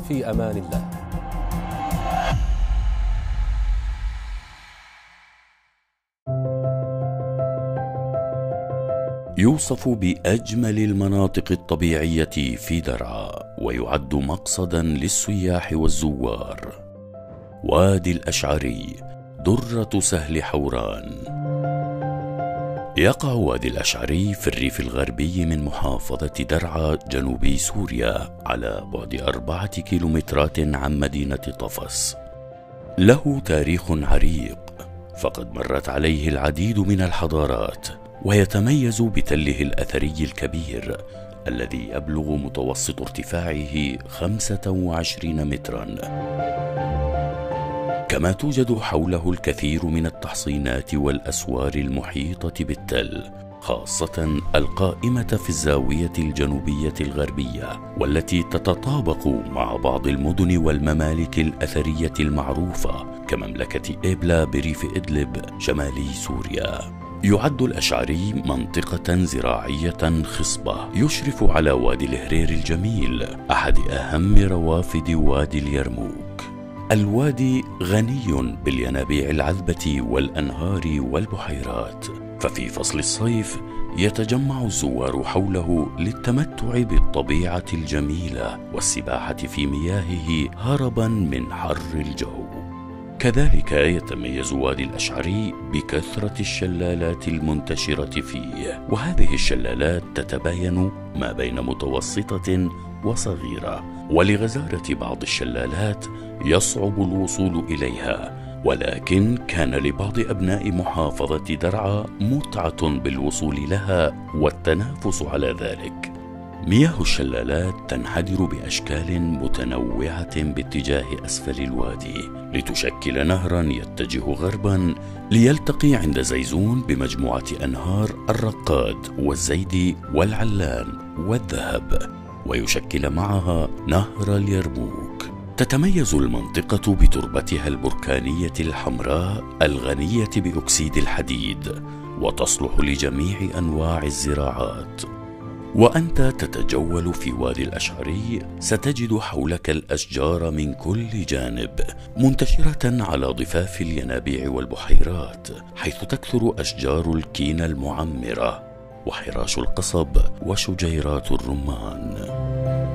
في أمان الله. يوصف بأجمل المناطق الطبيعية في درعا، ويعد مقصدا للسياح والزوار. وادي الأشعري درة سهل حوران. يقع وادي الأشعري في الريف الغربي من محافظة درعا جنوب سوريا، على بعد 4 كيلومترات عن مدينة طفس. له تاريخ عريق، فقد مرت عليه العديد من الحضارات، ويتميز بتله الأثري الكبير الذي يبلغ متوسط ارتفاعه 25 مترا. كما توجد حوله الكثير من التحصينات والأسوار المحيطة بالتل، خاصة القائمة في الزاوية الجنوبية الغربية، والتي تتطابق مع بعض المدن والممالك الأثرية المعروفة كمملكة إبلا بريف إدلب شمالي سوريا. يعد الأشعري منطقة زراعية خصبة يشرف على وادي الهرير الجميل، أحد أهم روافد وادي اليرموك. الوادي غني بالينابيع العذبة والأنهار والبحيرات، ففي فصل الصيف يتجمع الزوار حوله للتمتع بالطبيعة الجميلة والسباحة في مياهه هربا من حر الجو. كذلك يتميز وادي الأشعري بكثرة الشلالات المنتشرة فيه، وهذه الشلالات تتباين ما بين متوسطة وصغيرة، ولغزارة بعض الشلالات يصعب الوصول إليها، ولكن كان لبعض أبناء محافظة درعا متعة بالوصول لها والتنافس على ذلك. مياه الشلالات تنحدر بأشكال متنوعة باتجاه أسفل الوادي، لتشكل نهرا يتجه غربا ليلتقي عند زيزون بمجموعة أنهار الرقاد والزيدي والعلان والذهب، ويشكل معها نهر اليرموك. تتميز المنطقة بتربتها البركانية الحمراء الغنية بأكسيد الحديد، وتصلح لجميع أنواع الزراعات. وأنت تتجول في وادي الأشعري ستجد حولك الأشجار من كل جانب منتشرة على ضفاف الينابيع والبحيرات، حيث تكثر أشجار الكين المعمرة وحراش القصب وشجيرات الرمان.